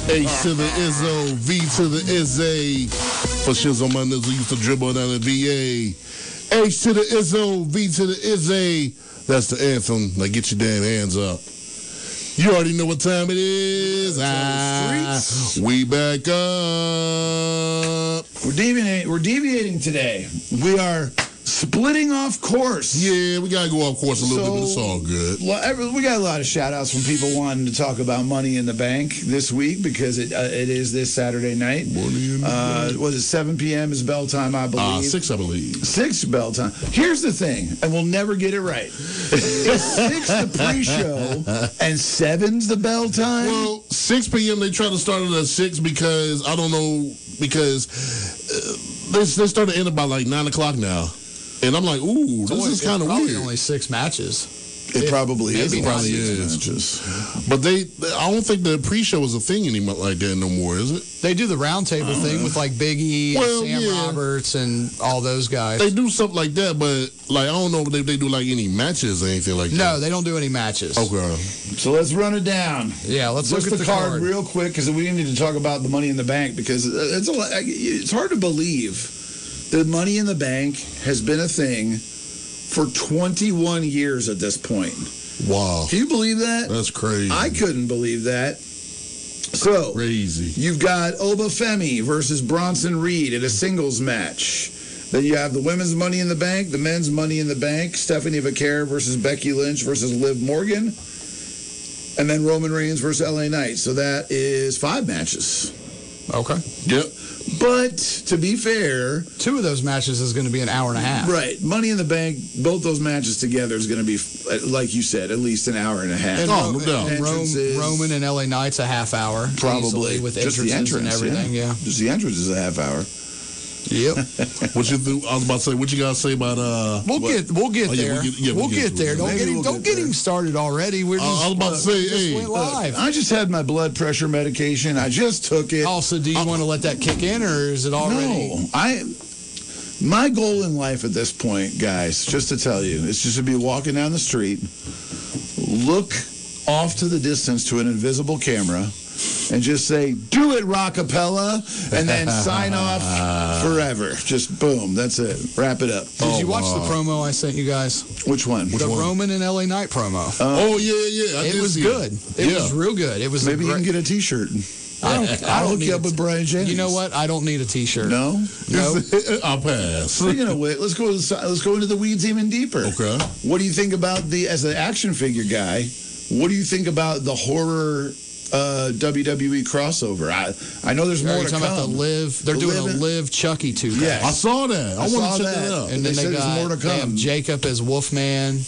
H to the Izzo, V to the Izzy. For shizzle my nizzle used to dribble down the VA. H to the Izzo, V to the Izzy. That's the anthem. Now get your damn hands up. You already know what time it is. We back up. We're deviating today. We are splitting off course. Yeah, we got to go off course a little bit, but it's all good. We got a lot of shout-outs from people wanting to talk about Money in the Bank this week because it is this Saturday night. Money in the Bank. Was it 7 p.m. is bell time, I believe? 6, I believe. 6 bell time. Here's the thing, and we'll never get it right. Is 6 the pre-show and 7's the bell time? Well, 6 p.m. they try to start it at 6 because, I don't know, because they start to end about like 9 o'clock now. And I'm like, ooh, this is kind of weird. Only 6 matches. It probably is. It probably is. But I don't think the pre-show is a thing anymore like that no more, is it? They do the roundtable thing with like Big E and Sam Roberts and all those guys. They do stuff like that, but like I don't know if they do like any matches or anything like that. No, they don't do any matches. Okay. So let's run it down. Yeah, let's look at the card real quick because we need to talk about the Money in the Bank because it's hard to believe that Money in the Bank has been a thing for 21 years at this point. Wow. Can you believe that? That's crazy. I couldn't believe that. So, crazy. You've got Obafemi versus Bronson Reed in a singles match. Then you have the women's Money in the Bank, the men's Money in the Bank, Stephanie Vaquer versus Becky Lynch versus Liv Morgan, and then Roman Reigns versus LA Knight. So that is 5 matches. Okay. Yep. But to be fair, 2 of those matches is going to be an hour and a half. Right. Money in the Bank, both those matches together is going to be, like you said, at least an hour and a half. And Roman and LA Knight's a half hour. Probably. With just entrances the entrance, and everything, yeah. Just the entrance is a half hour. Yep. What you think? I was about to say, what you guys say about We'll get there. We'll get there. Don't get him started already. We're just, I was about to say, hey, went live. I just had my blood pressure medication. I just took it. Also, do you want to let that kick in, or is it already? No, my goal in life at this point, guys, just to tell you, is just to be walking down the street, look off to the distance to an invisible camera, and just say, "Do it, Rockapella," and then sign off forever. Just boom, that's it. Wrap it up. Did you watch the promo I sent you guys? Which one? The Roman and LA Knight promo. Yeah. It was good. It was real good. It was maybe you can get a T-shirt. I'll hook you up with Brian James. You know what? I don't need a T-shirt. No. I'll pass. Speaking of which, let's go into the weeds even deeper. Okay. What do you think about as an action figure guy? What do you think about the horror WWE crossover? I know there's more to come. About the Liv. They're doing a Liv Chucky 2-pack. Yeah, I saw that. I want to check that out. And then they got more to come. They have Jacob as Wolfman.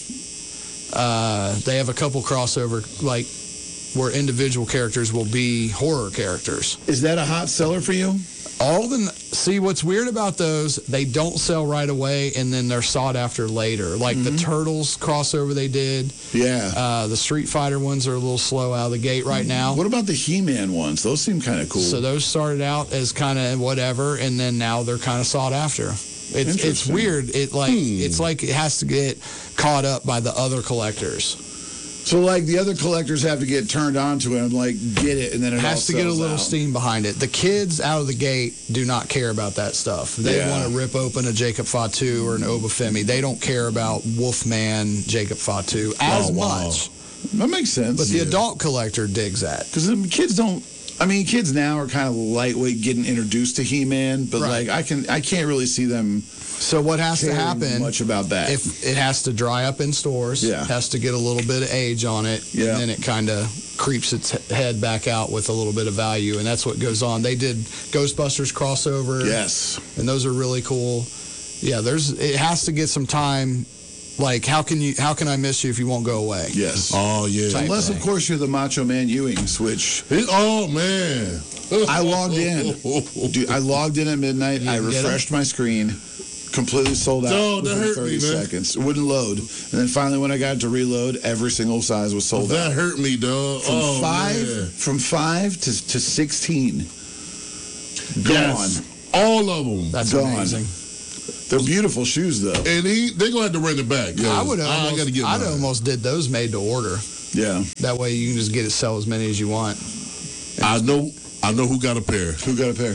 They have a couple crossover where individual characters will be horror characters. Is that a hot seller for you? See, what's weird about those, they don't sell right away, and then they're sought after later. Like the Turtles crossover they did. Yeah. The Street Fighter ones are a little slow out of the gate right now. What about the He-Man ones? Those seem kind of cool. So those started out as kind of whatever, and then now they're kind of sought after. It's weird. It's like it has to get caught up by the other collectors. So, the other collectors have to get turned on to it and, get it, and then it has to get a little steam behind it. The kids out of the gate do not care about that stuff. They want to rip open a Jacob Fatu or an Obafemi. They don't care about Wolfman, Jacob Fatu as much. That makes sense. But the adult collector digs that. Because kids don't... kids now are kind of lightweight getting introduced to He-Man, but, I can't really see them... So what has to happen? Much about that. If it has to dry up in stores, has to get a little bit of age on it, and then it kind of creeps its head back out with a little bit of value, and that's what goes on. They did Ghostbusters crossover, and those are really cool. Yeah, it has to get some time. How can I miss you if you won't go away? Yes. Oh yeah. Unless of course you're the Macho Man Ewings, which man. I logged in. Dude, I logged in at midnight. I refreshed my screen. Completely sold out within 30 seconds. It wouldn't load. And then finally when I got to reload, every single size was sold out. That hurt me, dog. From 5 to 16. Gone. Yes. All of them. That's gone. Amazing. They're beautiful shoes, though. And they're going to have to run it back. I almost did those made to order. Yeah. That way you can just sell as many as you want. I know I know who got a pair. Who got a pair?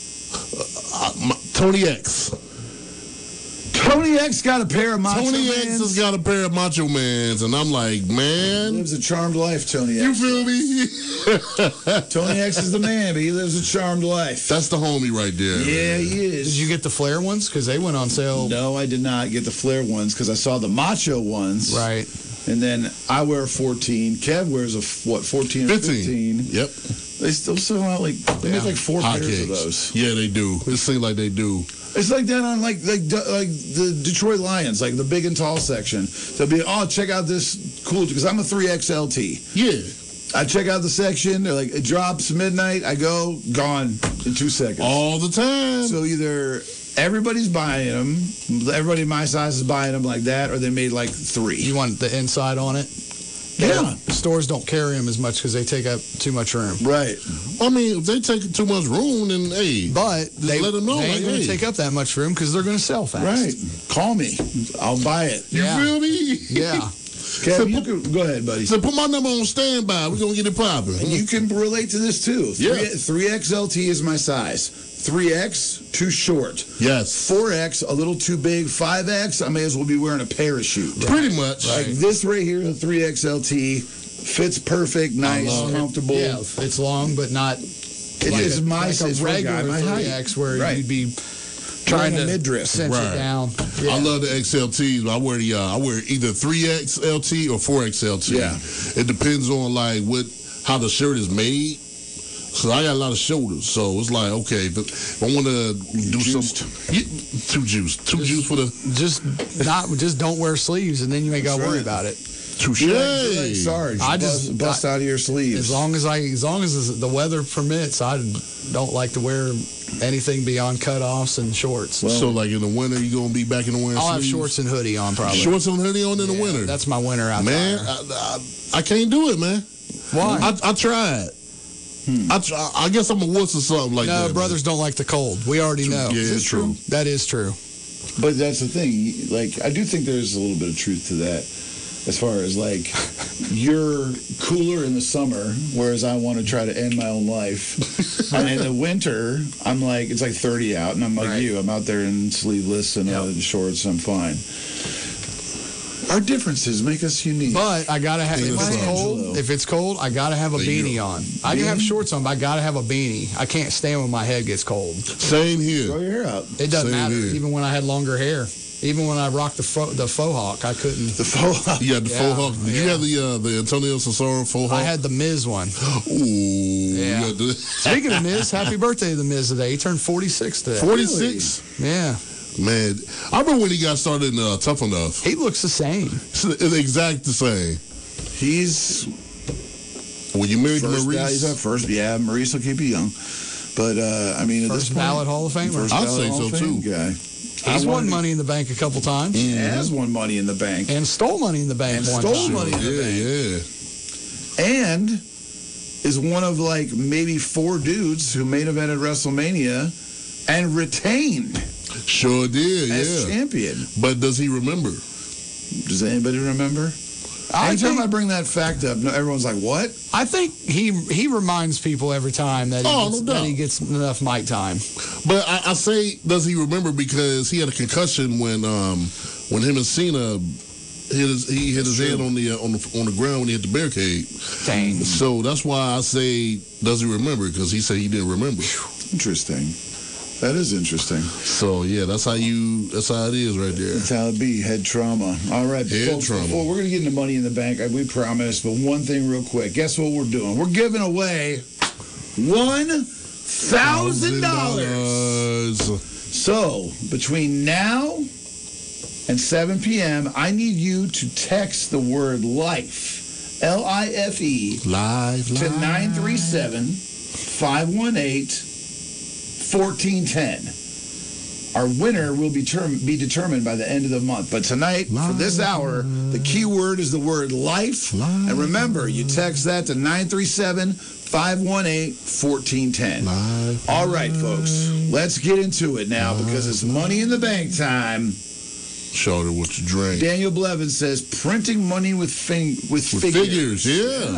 Tony X. Tony X got a pair of Macho Tony Mans. X has got a pair of Macho Mans, and I'm like, man. Lives a charmed life, Tony You X. feel me? Tony X is the man, but he lives a charmed life. That's the homie right there. Yeah, man. he is. Did you get the flare ones? Because they went on sale. No, I did not get the flare ones because I saw the Macho ones. Right. And then I wear a 14. Kev wears a, 14 or 15. Yep. They still sell out they make like 4 pairs of Hotcakes. those. Yeah, they do. It seems like they do. It's like that on like the Detroit Lions, like the big and tall section. They'll be, check out this cool, because I'm a 3XLT. Yeah. I check out the section. They're like, it drops midnight. I go, gone in 2 seconds. All the time. So either everybody's buying them, everybody my size is buying them like that, or they made like 3. You want the inside on it? Yeah. Stores don't carry them as much because they take up too much room. Right. I mean, if they take too much room, then hey, But they let them know. they Like, ain't going to hey, take up that much room because they're going to sell fast. Right. Call me. I'll buy it. you Yeah. feel me? Yeah. Kev, you can, go ahead, buddy. So put my number on standby. We're gonna get it popping. And you can relate to this too. Yeah. 3XLT is my size. 3X, too short. Yes. 4X, a little too big. 5X, I may as well be wearing a parachute. Pretty much. Like this right here, the 3XLT, fits perfect, nice, comfortable. Yeah, it's long, but not It like is my like size a for a guy regular my height. 3X where Right. you'd be Trying trying a to midriff. cinch Right. it down. I love the XLTs, but I wear either 3XLT or 4XLT. Yeah. It depends on like how the shirt is made. So I got a lot of shoulders, so it's like okay, if I want to do some too juice for the Just don't wear sleeves, and then you ain't got to worry right. about it. touche. You're like Sarge. I bust out of your sleeves. As long as the weather permits, I don't like to wear anything beyond cutoffs and shorts. So like in the winter, you gonna be back in the winter. I'll have sleeves? shorts and hoodie on probably. Shorts and hoodie on in the Yeah, winter. That's my winter outfit. Man, I can't do it, man. Why? I tried. I guess I'm a wuss or something like that. No, brothers don't like the cold. We already know. Yeah, it's true. That is true. But that's the thing. Like, I do think there's a little bit of truth to that. As far as like, you're cooler in the summer, whereas I want to try to end my own life. And in the winter, I'm like, it's like 30 out, and I'm like Right. you. I'm out there in sleeveless and shorts. I'm fine. Our differences make us unique. But I gotta have Think if that's it's right. cold. If it's cold, I gotta have a There you beanie go. on. I can have shorts on, but I gotta have a beanie. I can't stand when my head gets cold. Same here. Throw your hair out. It doesn't Same matter. here. Even when I had longer hair, even when I rocked the faux hawk, I couldn't. The faux. You had the Yeah, faux hawk. Did you yeah. have the Antonio Cesaro faux hawk? I had the Miz one. Ooh. Yeah. You had the- Speaking of Miz, happy birthday to the Miz today. He turned 46 today. 46. Yeah, Man, I remember when he got started in Tough Enough. he looks the same. It's exact the same. He's When you married first. Maurice, He's our first. Yeah, Maurice will keep you young. But I mean, at this First point, ballot Hall of Famer. first I'd ballot say Hall so, of Fame too. Guy. He's won Money in the Bank a couple times He has won Money in the Bank. and stole Money in the Bank And one stole time. Money in the yeah, Bank. yeah. And is one of like maybe 4 dudes who main evented WrestleMania and retained Sure did, as yeah. champion. But does he remember? Does anybody remember? Anytime I bring that fact up, no, everyone's like, "What?" I think he reminds people every time that he gets enough mic time. But I say, does he remember because he had a concussion when him and Cena he hit his head on the ground when he hit the barricade. Dang. So that's why I say, does he remember? Because he said he didn't remember. Interesting. That is interesting. So yeah, that's how it is right there. That's how it be. Head trauma. All right, Head folks, trauma. before we're gonna get into Money in the Bank, we promised. But one thing, real quick. Guess what we're doing? We're giving away $1,000. So between now and 7 p.m., I need you to text the word LIFE, LIFE, Live. to 937-518-1410. Our winner will be determined by the end of the month. But tonight, for this hour, the key word is the word life. And remember, you text that to 937-518-1410. All right, folks, let's get into it now because it's Money in the Bank time. Showed her what you drank. Daniel Blevins says printing money with figures. With figures, yeah.